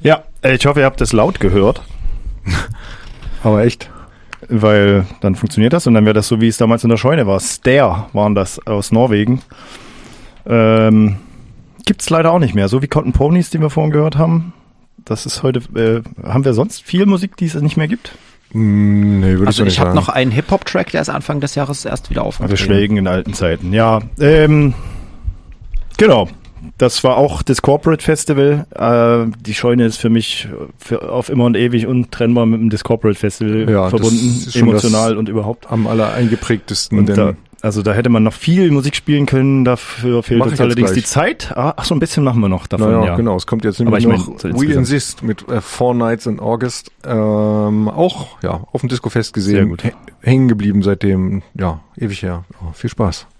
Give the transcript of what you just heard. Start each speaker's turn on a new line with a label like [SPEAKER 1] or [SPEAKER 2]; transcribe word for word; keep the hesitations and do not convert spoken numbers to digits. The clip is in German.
[SPEAKER 1] Ja, ich hoffe, ihr habt das laut gehört.
[SPEAKER 2] Aber echt.
[SPEAKER 1] Weil dann funktioniert das und dann wäre das so, wie es damals in der Scheune war. Stare waren das aus Norwegen. Ähm, gibt's leider auch nicht mehr. So wie Cotton Ponies, die wir vorhin gehört haben. Das ist heute, äh, haben wir sonst viel Musik, die es nicht mehr gibt?
[SPEAKER 2] Mm, nee, würde
[SPEAKER 3] Also
[SPEAKER 2] ich
[SPEAKER 3] ich
[SPEAKER 2] so
[SPEAKER 3] habe
[SPEAKER 2] nicht
[SPEAKER 3] noch einen Hip-Hop-Track, der ist Anfang des Jahres erst wieder
[SPEAKER 1] Wir
[SPEAKER 3] aufgetreten.
[SPEAKER 1] schwelgen in alten Zeiten. Ja, ähm, genau. Das war auch das Corporate Festival. Äh, die Scheune ist für mich für, auf immer und ewig untrennbar mit dem das Corporate Festival
[SPEAKER 2] Ja, das
[SPEAKER 1] verbunden,
[SPEAKER 2] ist schon
[SPEAKER 1] emotional
[SPEAKER 2] das
[SPEAKER 1] und überhaupt.
[SPEAKER 2] am aller eingeprägtesten.
[SPEAKER 1] Und
[SPEAKER 2] denn
[SPEAKER 1] da, also da hätte man noch viel Musik spielen können, dafür fehlt
[SPEAKER 2] Mach ich
[SPEAKER 1] uns
[SPEAKER 2] jetzt
[SPEAKER 1] allerdings
[SPEAKER 2] gleich.
[SPEAKER 1] die Zeit. Ah, ach, so ein bisschen machen wir noch davon,
[SPEAKER 2] naja,
[SPEAKER 1] ja.
[SPEAKER 2] genau. Es kommt jetzt
[SPEAKER 1] Aber
[SPEAKER 2] nämlich
[SPEAKER 1] ich mein,
[SPEAKER 2] noch
[SPEAKER 1] so
[SPEAKER 2] We
[SPEAKER 1] insgesamt.
[SPEAKER 2] Insist mit äh, Four Nights in August. Ähm, auch ja auf dem Disco-Fest
[SPEAKER 1] Sehr
[SPEAKER 2] gesehen.
[SPEAKER 1] gut.
[SPEAKER 2] H- hängen geblieben seitdem. Ja, ewig her. Oh, viel Spaß.